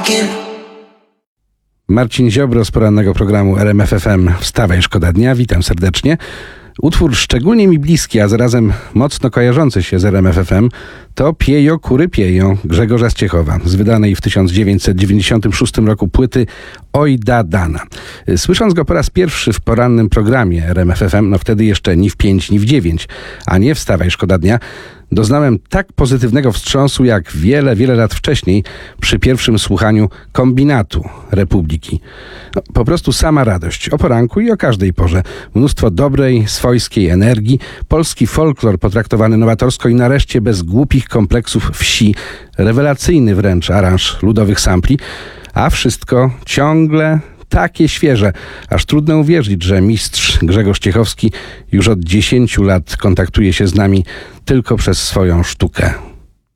walking. Marcin Ziobro z porannego programu RMF FM Wstawaj, szkoda dnia. Witam serdecznie. Utwór szczególnie mi bliski, a zarazem mocno kojarzący się z RMF FM to Piejo, kury pieją Grzegorza Zciechowa z wydanej w 1996 roku płyty Oj da dana. Słysząc go po raz pierwszy w porannym programie RMF FM, wtedy jeszcze ni w 5, ni w 9, a nie Wstawaj, szkoda dnia, doznałem tak pozytywnego wstrząsu jak wiele lat wcześniej przy pierwszym słuchaniu Kombinatu Republiki. Po prostu sama radość o poranku i o każdej porze. Mnóstwo dobrej, swojskiej energii, polski folklor potraktowany nowatorsko i nareszcie bez głupich kompleksów wsi, rewelacyjny wręcz aranż ludowych sampli, a wszystko ciągle takie świeże, aż trudno uwierzyć, że mistrz Grzegorz Ciechowski już od 10 lat kontaktuje się z nami tylko przez swoją sztukę.